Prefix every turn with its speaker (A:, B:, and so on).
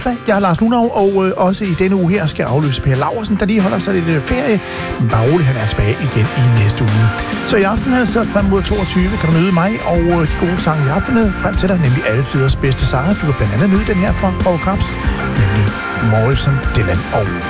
A: Jeg er Lars Lunov, og også i denne uge her skal afløse Per Laursen, der lige holder sig lidt ferie. Men bare roligt, han er tilbage igen i næste uge. Så i aften altså frem mod 22 kan du møde mig og de gode sange, jeg har fundet frem til dig, nemlig alle tiders bedste sange. Du kan blandt andet nyde den her fra Paul Krabs, nemlig Morrison, Dylan og